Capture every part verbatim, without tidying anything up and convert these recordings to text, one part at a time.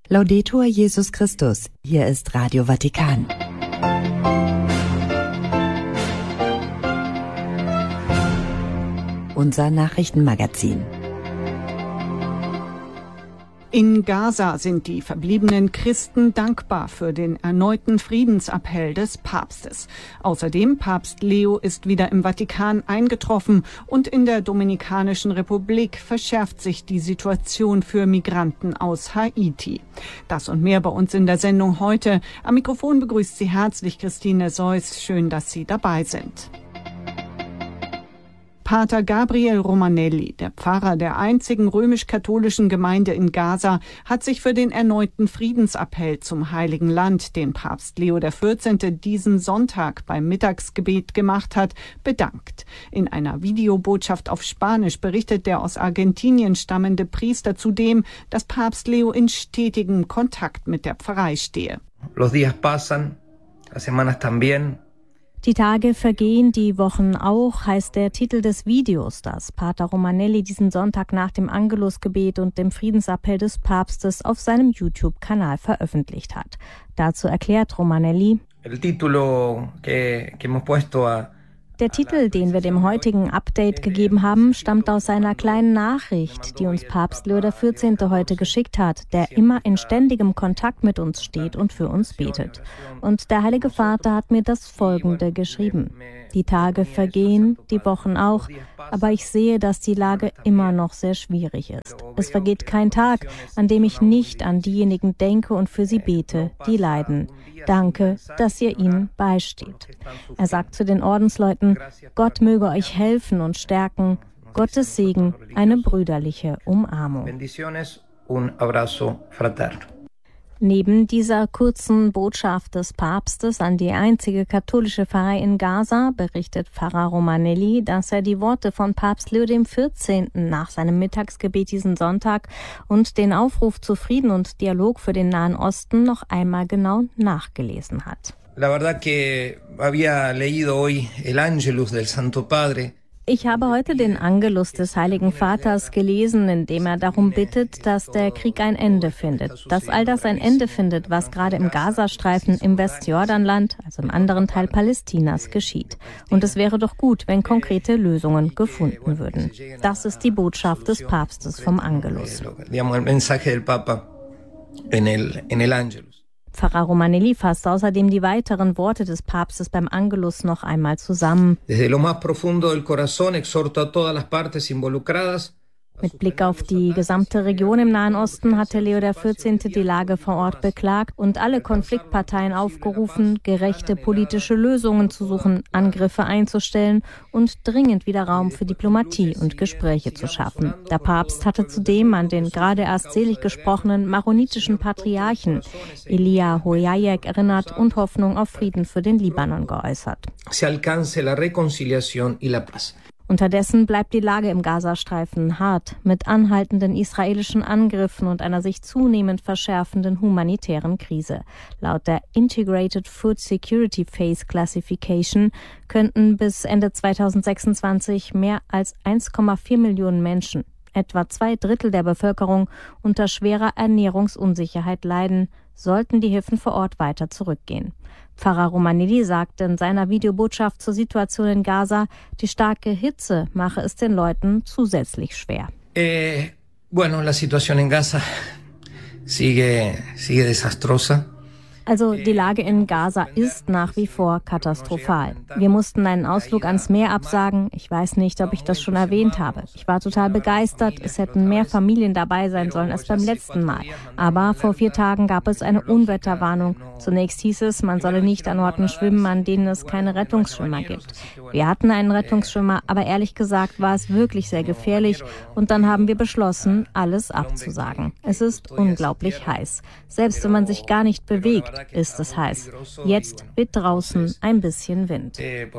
Laudetur Jesus Christus. Hier ist Radio Vatikan. Unser Nachrichtenmagazin. In Gaza sind die verbliebenen Christen dankbar für den erneuten Friedensappell des Papstes. Außerdem Papst Leo ist wieder im Vatikan eingetroffen und in der Dominikanischen Republik verschärft sich die Situation für Migranten aus Haiti. Das und mehr bei uns in der Sendung heute. Am Mikrofon begrüßt Sie herzlich Christine Seuss. Schön, dass Sie dabei sind. Pater Gabriel Romanelli, der Pfarrer der einzigen römisch-katholischen Gemeinde in Gaza, hat sich für den erneuten Friedensappell zum Heiligen Land, den Papst Leo der vierzehnte diesen Sonntag beim Mittagsgebet gemacht hat, bedankt. In einer Videobotschaft auf Spanisch berichtet der aus Argentinien stammende Priester zudem, dass Papst Leo in stetigem Kontakt mit der Pfarrei stehe. Los días pasan, las semanas también. Die Tage vergehen, die Wochen auch, heißt der Titel des Videos, das Pater Romanelli diesen Sonntag nach dem Angelusgebet und dem Friedensappell des Papstes auf seinem YouTube-Kanal veröffentlicht hat. Dazu erklärt Romanelli: El título que, que hemos puesto a Der Titel, den wir dem heutigen Update gegeben haben, stammt aus einer kleinen Nachricht, die uns Papst Leo der vierzehnte heute geschickt hat, der immer in ständigem Kontakt mit uns steht und für uns betet. Und der Heilige Vater hat mir das Folgende geschrieben: Die Tage vergehen, die Wochen auch, aber ich sehe, dass die Lage immer noch sehr schwierig ist. Es vergeht kein Tag, an dem ich nicht an diejenigen denke und für sie bete, die leiden. Danke, dass ihr ihnen beisteht. Er sagt zu den Ordensleuten: Gott möge euch helfen und stärken. Gottes Segen, eine brüderliche Umarmung. Neben dieser kurzen Botschaft des Papstes an die einzige katholische Pfarrei in Gaza berichtet Pfarrer Romanelli, dass er die Worte von Papst Leo dem vierzehnten nach seinem Mittagsgebet diesen Sonntag und den Aufruf zu Frieden und Dialog für den Nahen Osten noch einmal genau nachgelesen hat. La verdad que había leído hoy el Angelus del Santo Padre. Ich habe heute den Angelus des Heiligen Vaters gelesen, in dem er darum bittet, dass der Krieg ein Ende findet. Dass all das ein Ende findet, was gerade im Gazastreifen, im Westjordanland, also im anderen Teil Palästinas, geschieht. Und es wäre doch gut, wenn konkrete Lösungen gefunden würden. Das ist die Botschaft des Papstes vom Angelus. Pfarrer Romanelli fasst außerdem die weiteren Worte des Papstes beim Angelus noch einmal zusammen. Desde lo más profundo del corazón exhorto a todas las partes involucradas. Mit Blick auf die gesamte Region im Nahen Osten hatte Leo der vierzehnte die Lage vor Ort beklagt und alle Konfliktparteien aufgerufen, gerechte politische Lösungen zu suchen, Angriffe einzustellen und dringend wieder Raum für Diplomatie und Gespräche zu schaffen. Der Papst hatte zudem an den gerade erst selig gesprochenen maronitischen Patriarchen Elia Hoyayek erinnert und Hoffnung auf Frieden für den Libanon geäußert. Se alcance la reconciliación y la paz. Unterdessen bleibt die Lage im Gazastreifen hart, mit anhaltenden israelischen Angriffen und einer sich zunehmend verschärfenden humanitären Krise. Laut der Integrated Food Security Phase Classification könnten bis Ende zweitausendsechsundzwanzig mehr als eins Komma vier Millionen Menschen, etwa zwei Drittel der Bevölkerung, unter schwerer Ernährungsunsicherheit leiden, sollten die Hilfen vor Ort weiter zurückgehen. Pfarrer Romanelli sagte in seiner Videobotschaft zur Situation in Gaza, die starke Hitze mache es den Leuten zusätzlich schwer. Eh, bueno, la situación en Gaza sigue, sigue desastrosa. Also die Lage in Gaza ist nach wie vor katastrophal. Wir mussten einen Ausflug ans Meer absagen. Ich weiß nicht, ob ich das schon erwähnt habe. Ich war total begeistert. Es hätten mehr Familien dabei sein sollen als beim letzten Mal. Aber vor vier Tagen gab es eine Unwetterwarnung. Zunächst hieß es, man solle nicht an Orten schwimmen, an denen es keine Rettungsschwimmer gibt. Wir hatten einen Rettungsschwimmer, aber ehrlich gesagt war es wirklich sehr gefährlich. Und dann haben wir beschlossen, alles abzusagen. Es ist unglaublich heiß. Selbst wenn man sich gar nicht bewegt, ist es heiß. Jetzt weht draußen ein bisschen Wind.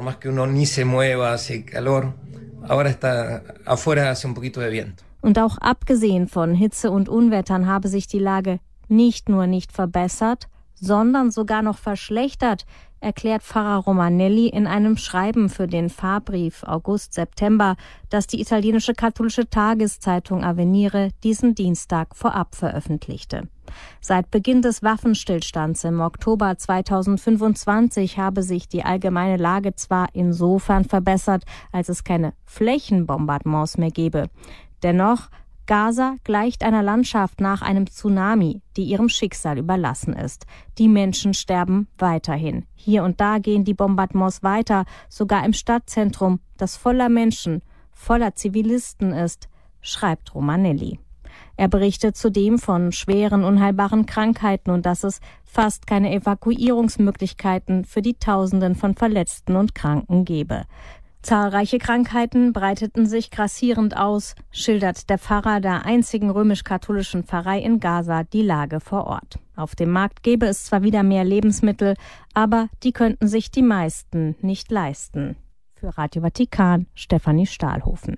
Und auch abgesehen von Hitze und Unwettern habe sich die Lage nicht nur nicht verbessert, sondern sogar noch verschlechtert, erklärt Pfarrer Romanelli in einem Schreiben für den Pfarrbrief August-September, das die italienische katholische Tageszeitung Avvenire diesen Dienstag vorab veröffentlichte. Seit Beginn des Waffenstillstands im Oktober zweitausendfünfundzwanzig habe sich die allgemeine Lage zwar insofern verbessert, als es keine Flächenbombardements mehr gebe. Dennoch, Gaza gleicht einer Landschaft nach einem Tsunami, die ihrem Schicksal überlassen ist. Die Menschen sterben weiterhin. Hier und da gehen die Bombardements weiter, sogar im Stadtzentrum, das voller Menschen, voller Zivilisten ist, schreibt Romanelli. Er berichtet zudem von schweren, unheilbaren Krankheiten und dass es fast keine Evakuierungsmöglichkeiten für die Tausenden von Verletzten und Kranken gebe. Zahlreiche Krankheiten breiteten sich grassierend aus, schildert der Pfarrer der einzigen römisch-katholischen Pfarrei in Gaza die Lage vor Ort. Auf dem Markt gäbe es zwar wieder mehr Lebensmittel, aber die könnten sich die meisten nicht leisten. Für Radio Vatikan, Stefanie Stahlhofen.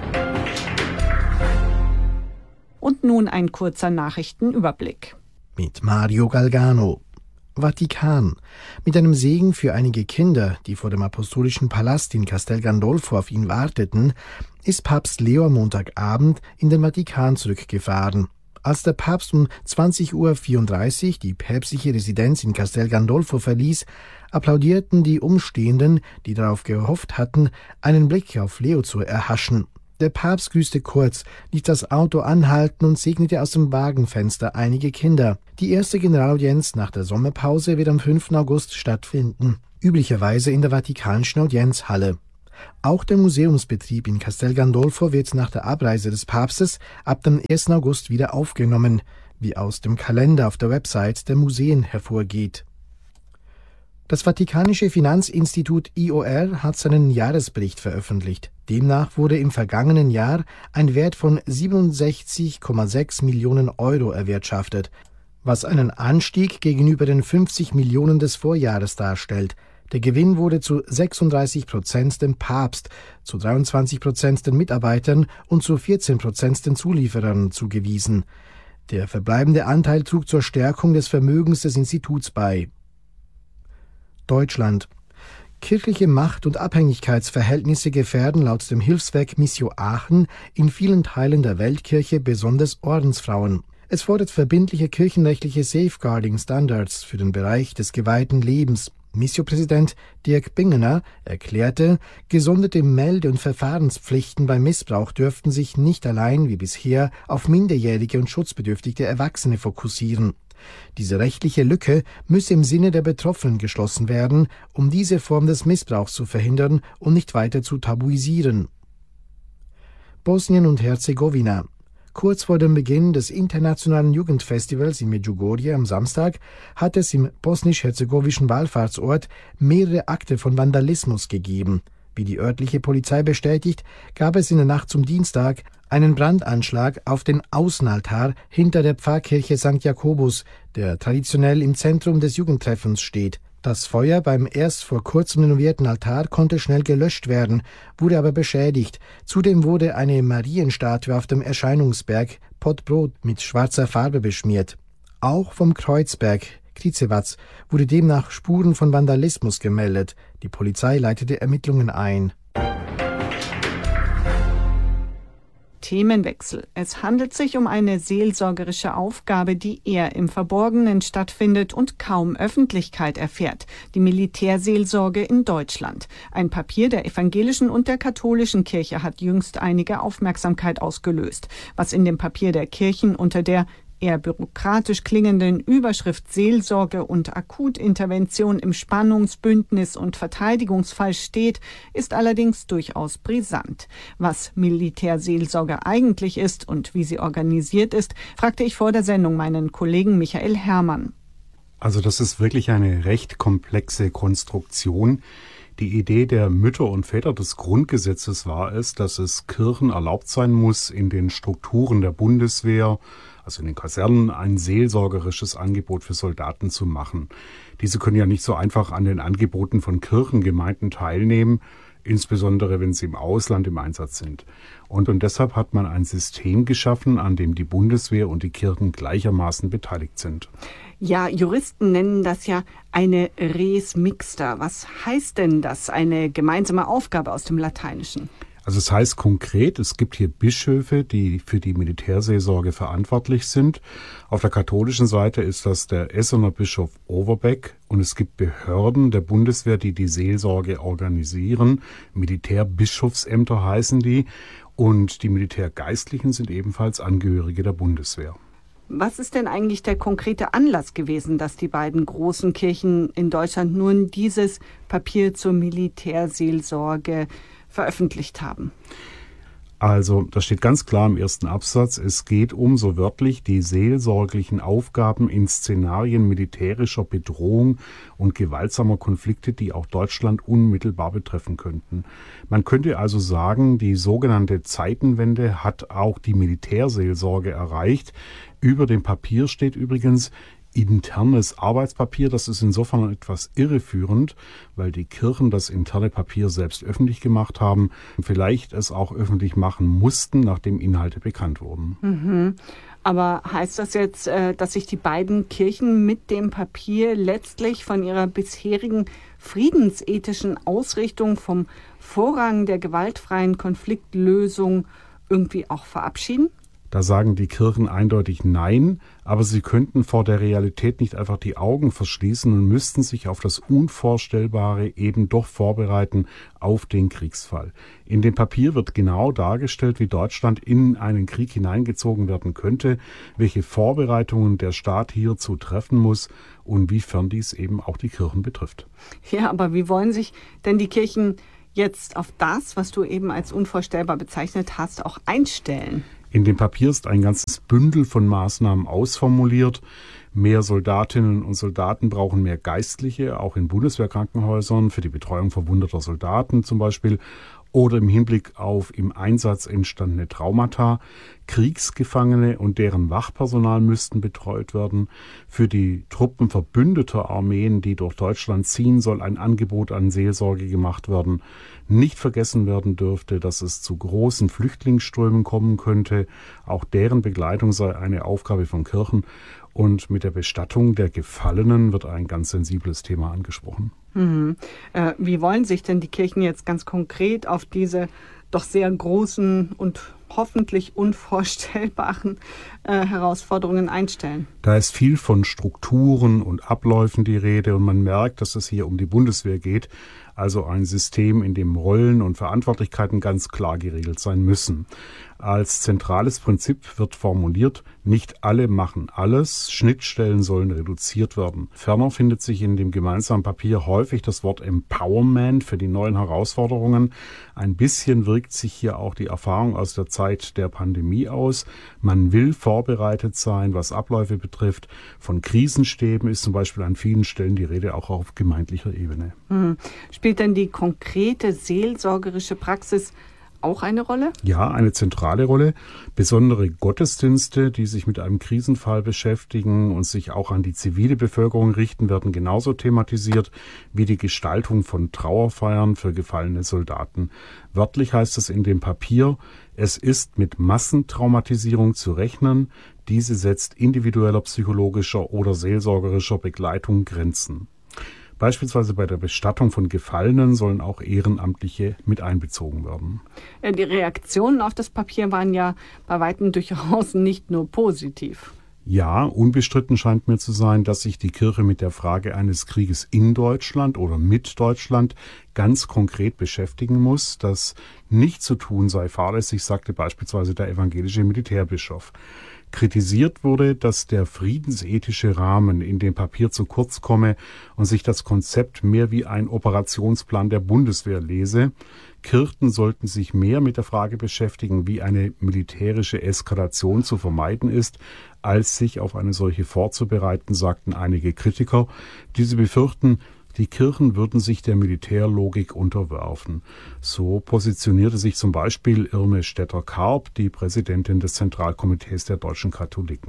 Und nun ein kurzer Nachrichtenüberblick. Mit Mario Galgano. Vatikan. Mit einem Segen für einige Kinder, die vor dem Apostolischen Palast in Castel Gandolfo auf ihn warteten, ist Papst Leo am Montagabend in den Vatikan zurückgefahren. Als der Papst um zwanzig Uhr vierunddreißig die päpstliche Residenz in Castel Gandolfo verließ, applaudierten die Umstehenden, die darauf gehofft hatten, einen Blick auf Leo zu erhaschen. Der Papst grüßte kurz, ließ das Auto anhalten und segnete aus dem Wagenfenster einige Kinder. Die erste Generalaudienz nach der Sommerpause wird am fünften August stattfinden, üblicherweise in der Vatikanischen Audienzhalle. Auch der Museumsbetrieb in Castel Gandolfo wird nach der Abreise des Papstes ab dem ersten August wieder aufgenommen, wie aus dem Kalender auf der Website der Museen hervorgeht. Das Vatikanische Finanzinstitut I O R hat seinen Jahresbericht veröffentlicht. Demnach wurde im vergangenen Jahr ein Wert von siebenundsechzig Komma sechs Millionen Euro erwirtschaftet, was einen Anstieg gegenüber den fünfzig Millionen des Vorjahres darstellt. Der Gewinn wurde zu sechsunddreißig Prozent dem Papst, zu dreiundzwanzig Prozent den Mitarbeitern und zu vierzehn Prozent den Zulieferern zugewiesen. Der verbleibende Anteil trug zur Stärkung des Vermögens des Instituts bei. Deutschland. Kirchliche Macht- und Abhängigkeitsverhältnisse gefährden laut dem Hilfswerk Missio Aachen in vielen Teilen der Weltkirche besonders Ordensfrauen. Es fordert verbindliche kirchenrechtliche Safeguarding Standards für den Bereich des geweihten Lebens. Missio-Präsident Dirk Bingener erklärte, gesonderte Melde- und Verfahrenspflichten beim Missbrauch dürften sich nicht allein wie bisher auf minderjährige und schutzbedürftige Erwachsene fokussieren. Diese rechtliche Lücke müsse im Sinne der Betroffenen geschlossen werden, um diese Form des Missbrauchs zu verhindern und nicht weiter zu tabuisieren. Bosnien und Herzegowina. Kurz vor dem Beginn des internationalen Jugendfestivals in Medjugorje am Samstag hat es im bosnisch-herzegowischen Wallfahrtsort mehrere Akte von Vandalismus gegeben. Wie die örtliche Polizei bestätigt, gab es in der Nacht zum Dienstag einen Brandanschlag auf den Außenaltar hinter der Pfarrkirche Sankt Jakobus, der traditionell im Zentrum des Jugendtreffens steht. Das Feuer beim erst vor kurzem renovierten Altar konnte schnell gelöscht werden, wurde aber beschädigt. Zudem wurde eine Marienstatue auf dem Erscheinungsberg Podbrod mit schwarzer Farbe beschmiert. Auch vom Kreuzberg Krizevac wurde demnach Spuren von Vandalismus gemeldet. Die Polizei leitete Ermittlungen ein. Themenwechsel. Es handelt sich um eine seelsorgerische Aufgabe, die eher im Verborgenen stattfindet und kaum Öffentlichkeit erfährt. Die Militärseelsorge in Deutschland. Ein Papier der evangelischen und der katholischen Kirche hat jüngst einige Aufmerksamkeit ausgelöst. Was in dem Papier der Kirchen unter der eher bürokratisch klingenden Überschrift Seelsorge und Akutintervention im Spannungsbündnis und Verteidigungsfall steht, ist allerdings durchaus brisant. Was Militärseelsorge eigentlich ist und wie sie organisiert ist, fragte ich vor der Sendung meinen Kollegen Michael Herrmann. Also das ist wirklich eine recht komplexe Konstruktion. Die Idee der Mütter und Väter des Grundgesetzes war es, dass es Kirchen erlaubt sein muss, in den Strukturen der Bundeswehr, also in den Kasernen, ein seelsorgerisches Angebot für Soldaten zu machen. Diese können ja nicht so einfach an den Angeboten von Kirchengemeinden teilnehmen. insbesondere wenn sie im Ausland im Einsatz sind. Und, und deshalb hat man ein System geschaffen, an dem die Bundeswehr und die Kirchen gleichermaßen beteiligt sind. Ja, Juristen nennen das ja eine res mixta. Was heißt denn das, eine gemeinsame Aufgabe aus dem Lateinischen? Also es heißt konkret, es gibt hier Bischöfe, die für die Militärseelsorge verantwortlich sind. Auf der katholischen Seite ist das der Essener Bischof Overbeck und es gibt Behörden der Bundeswehr, die die Seelsorge organisieren. Militärbischofsämter heißen die und die Militärgeistlichen sind ebenfalls Angehörige der Bundeswehr. Was ist denn eigentlich der konkrete Anlass gewesen, dass die beiden großen Kirchen in Deutschland nun dieses Papier zur Militärseelsorge veröffentlicht haben? Also, das steht ganz klar im ersten Absatz. Es geht um, so wörtlich, die seelsorglichen Aufgaben in Szenarien militärischer Bedrohung und gewaltsamer Konflikte, die auch Deutschland unmittelbar betreffen könnten. Man könnte also sagen, die sogenannte Zeitenwende hat auch die Militärseelsorge erreicht. Über dem Papier steht übrigens internes Arbeitspapier. Das ist insofern etwas irreführend, weil die Kirchen das interne Papier selbst öffentlich gemacht haben, vielleicht es auch öffentlich machen mussten, nachdem Inhalte bekannt wurden. Mhm. Aber heißt das jetzt, dass sich die beiden Kirchen mit dem Papier letztlich von ihrer bisherigen friedensethischen Ausrichtung vom Vorrang der gewaltfreien Konfliktlösung irgendwie auch verabschieden? Da sagen die Kirchen eindeutig Nein, aber sie könnten vor der Realität nicht einfach die Augen verschließen und müssten sich auf das Unvorstellbare eben doch vorbereiten, auf den Kriegsfall. In dem Papier wird genau dargestellt, wie Deutschland in einen Krieg hineingezogen werden könnte, welche Vorbereitungen der Staat hierzu treffen muss und wiefern dies eben auch die Kirchen betrifft. Ja, aber wie wollen sich denn die Kirchen jetzt auf das, was du eben als unvorstellbar bezeichnet hast, auch einstellen? In dem Papier ist ein ganzes Bündel von Maßnahmen ausformuliert. Mehr Soldatinnen und Soldaten brauchen mehr Geistliche, auch in Bundeswehrkrankenhäusern, für die Betreuung verwundeter Soldaten zum Beispiel. Oder im Hinblick auf im Einsatz entstandene Traumata. Kriegsgefangene und deren Wachpersonal müssten betreut werden. Für die Truppen verbündeter Armeen, die durch Deutschland ziehen, soll ein Angebot an Seelsorge gemacht werden. Nicht vergessen werden dürfte, dass es zu großen Flüchtlingsströmen kommen könnte. Auch deren Begleitung sei eine Aufgabe von Kirchen. Und mit der Bestattung der Gefallenen wird ein ganz sensibles Thema angesprochen. Mhm. Äh, wie wollen sich denn die Kirchen jetzt ganz konkret auf diese doch sehr großen und hoffentlich unvorstellbaren äh, Herausforderungen einstellen? Da ist viel von Strukturen und Abläufen die Rede und man merkt, dass es hier um die Bundeswehr geht, also ein System, in dem Rollen und Verantwortlichkeiten ganz klar geregelt sein müssen. Als zentrales Prinzip wird formuliert, nicht alle machen alles, Schnittstellen sollen reduziert werden. Ferner findet sich in dem gemeinsamen Papier häufig das Wort Empowerment für die neuen Herausforderungen. Ein bisschen wirkt sich hier auch die Erfahrung aus der Zeit der Pandemie aus. Man will vorbereitet sein, was Abläufe betrifft. Von Krisenstäben ist zum Beispiel an vielen Stellen die Rede auch auf gemeindlicher Ebene. Hm. Spielt denn die konkrete seelsorgerische Praxis auch eine Rolle? Ja, eine zentrale Rolle. Besondere Gottesdienste, die sich mit einem Krisenfall beschäftigen und sich auch an die zivile Bevölkerung richten, werden genauso thematisiert wie die Gestaltung von Trauerfeiern für gefallene Soldaten. Wörtlich heißt es in dem Papier, es ist mit Massentraumatisierung zu rechnen. Diese setzt individueller psychologischer oder seelsorgerischer Begleitung Grenzen. Beispielsweise bei der Bestattung von Gefallenen sollen auch Ehrenamtliche mit einbezogen werden. Die Reaktionen auf das Papier waren ja bei weitem durchaus nicht nur positiv. Ja, unbestritten scheint mir zu sein, dass sich die Kirche mit der Frage eines Krieges in Deutschland oder mit Deutschland ganz konkret beschäftigen muss. Das nicht zu tun sei fahrlässig, sagte beispielsweise der evangelische Militärbischof. Kritisiert wurde, dass der friedensethische Rahmen in dem Papier zu kurz komme und sich das Konzept mehr wie ein Operationsplan der Bundeswehr lese. Kirchen sollten sich mehr mit der Frage beschäftigen, wie eine militärische Eskalation zu vermeiden ist, als sich auf eine solche vorzubereiten, sagten einige Kritiker. Diese befürchten, die Kirchen würden sich der Militärlogik unterwerfen. So positionierte sich zum Beispiel Irme Stetter-Karp, die Präsidentin des Zentralkomitees der deutschen Katholiken.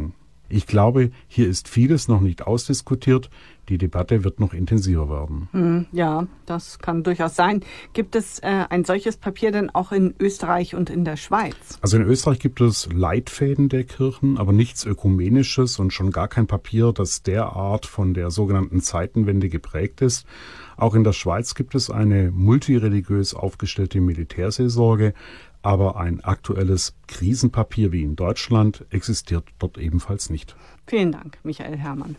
Ich glaube, hier ist vieles noch nicht ausdiskutiert. Die Debatte wird noch intensiver werden. Hm, ja, das kann durchaus sein. Gibt es äh, ein solches Papier denn auch in Österreich und in der Schweiz? Also in Österreich gibt es Leitfäden der Kirchen, aber nichts Ökumenisches und schon gar kein Papier, das derart von der sogenannten Zeitenwende geprägt ist. Auch in der Schweiz gibt es eine multireligiös aufgestellte Militärseelsorge, aber ein aktuelles Krisenpapier wie in Deutschland existiert dort ebenfalls nicht. Vielen Dank, Michael Herrmann.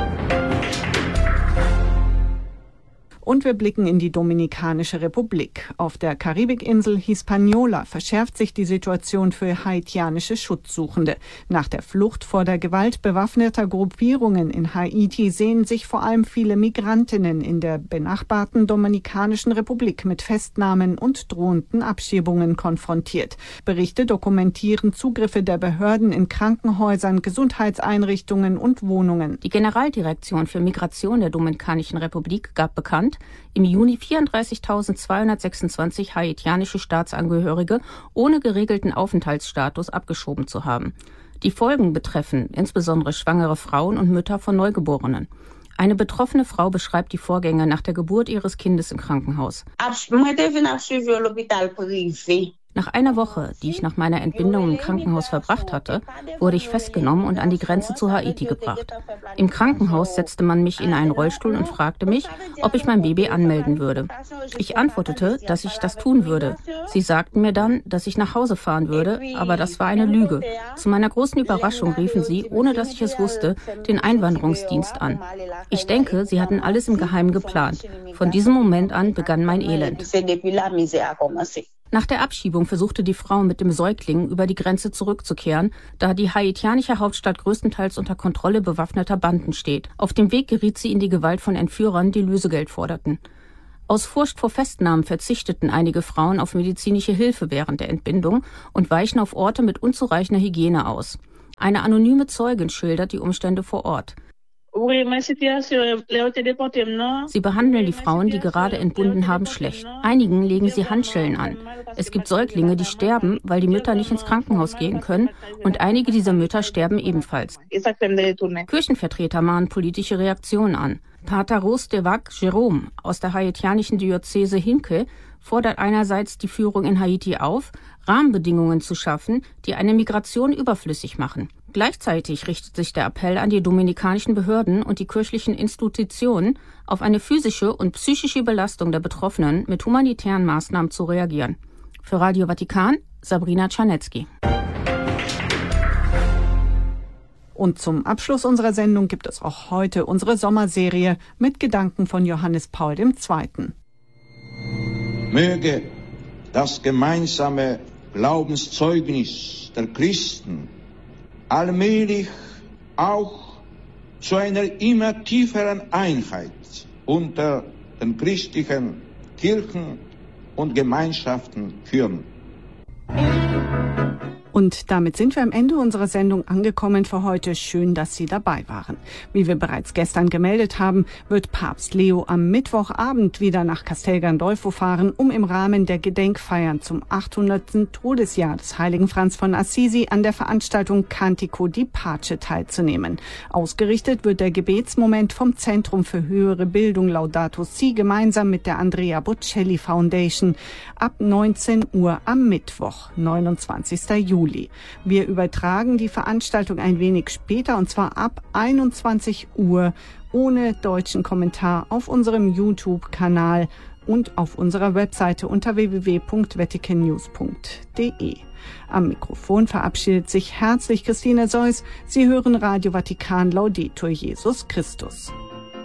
Und wir blicken in die Dominikanische Republik. Auf der Karibikinsel Hispaniola verschärft sich die Situation für haitianische Schutzsuchende. Nach der Flucht vor der Gewalt bewaffneter Gruppierungen in Haiti sehen sich vor allem viele Migrantinnen in der benachbarten Dominikanischen Republik mit Festnahmen und drohenden Abschiebungen konfrontiert. Berichte dokumentieren Zugriffe der Behörden in Krankenhäusern, Gesundheitseinrichtungen und Wohnungen. Die Generaldirektion für Migration der Dominikanischen Republik gab bekannt, im Juni vierunddreißigtausendzweihundertsechsundzwanzig haitianische Staatsangehörige ohne geregelten Aufenthaltsstatus abgeschoben zu haben. Die Folgen betreffen insbesondere schwangere Frauen und Mütter von Neugeborenen. Eine betroffene Frau beschreibt die Vorgänge nach der Geburt ihres Kindes im Krankenhaus. Nach einer Woche, die ich nach meiner Entbindung im Krankenhaus verbracht hatte, wurde ich festgenommen und an die Grenze zu Haiti gebracht. Im Krankenhaus setzte man mich in einen Rollstuhl und fragte mich, ob ich mein Baby anmelden würde. Ich antwortete, dass ich das tun würde. Sie sagten mir dann, dass ich nach Hause fahren würde, aber das war eine Lüge. Zu meiner großen Überraschung riefen sie, ohne dass ich es wusste, den Einwanderungsdienst an. Ich denke, sie hatten alles im Geheimen geplant. Von diesem Moment an begann mein Elend. Nach der Abschiebung versuchte die Frau mit dem Säugling über die Grenze zurückzukehren, da die haitianische Hauptstadt größtenteils unter Kontrolle bewaffneter Banden steht. Auf dem Weg geriet sie in die Gewalt von Entführern, die Lösegeld forderten. Aus Furcht vor Festnahmen verzichteten einige Frauen auf medizinische Hilfe während der Entbindung und weichen auf Orte mit unzureichender Hygiene aus. Eine anonyme Zeugin schildert die Umstände vor Ort. Sie behandeln die Frauen, die gerade entbunden haben, schlecht. Einigen legen sie Handschellen an. Es gibt Säuglinge, die sterben, weil die Mütter nicht ins Krankenhaus gehen können, und einige dieser Mütter sterben ebenfalls. Kirchenvertreter mahnen politische Reaktionen an. Pater Rostevac Jerome aus der haitianischen Diözese Hinke fordert einerseits die Führung in Haiti auf, Rahmenbedingungen zu schaffen, die eine Migration überflüssig machen. Gleichzeitig richtet sich der Appell an die dominikanischen Behörden und die kirchlichen Institutionen, auf eine physische und psychische Belastung der Betroffenen mit humanitären Maßnahmen zu reagieren. Für Radio Vatikan, Sabrina Czarnecki. Und zum Abschluss unserer Sendung gibt es auch heute unsere Sommerserie mit Gedanken von Johannes Paul der Zweite. Möge das gemeinsame Glaubenszeugnis der Christen allmählich auch zu einer immer tieferen Einheit unter den christlichen Kirchen und Gemeinschaften führen. Und damit sind wir am Ende unserer Sendung angekommen für heute. Schön, dass Sie dabei waren. Wie wir bereits gestern gemeldet haben, wird Papst Leo am Mittwochabend wieder nach Castel Gandolfo fahren, um im Rahmen der Gedenkfeiern zum achthundertsten Todesjahr des heiligen Franz von Assisi an der Veranstaltung Cantico di Pace teilzunehmen. Ausgerichtet wird der Gebetsmoment vom Zentrum für höhere Bildung Laudato Si gemeinsam mit der Andrea Bocelli Foundation ab neunzehn Uhr am Mittwoch, neunundzwanzigsten Juli. Wir übertragen die Veranstaltung ein wenig später, und zwar ab einundzwanzig Uhr ohne deutschen Kommentar auf unserem YouTube-Kanal und auf unserer Webseite unter w w w punkt vatican news punkt d e. Am Mikrofon verabschiedet sich herzlich Christine Seuss. Sie hören Radio Vatikan, Laudetur Jesus Christus.